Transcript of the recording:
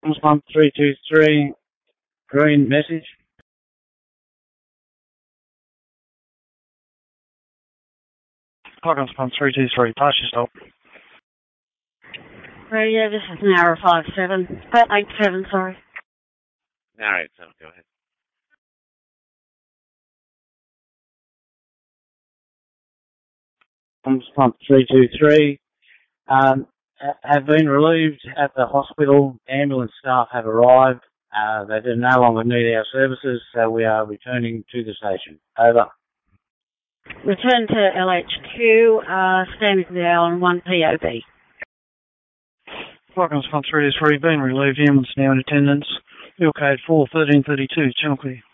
Pump 323, green message. Pump 323, pass your stop. Radio, this is Narrow 57. 87, sorry. Narrow 87, go ahead. Pump 323 have been relieved at the hospital. Ambulance staff have arrived. They do no longer need our services, so we are returning to the station. Over. Return to LHQ, standing to the island 1 POB. Pump 323, been relieved. Ambulance now in attendance. Bill code 41332, Channel Clear.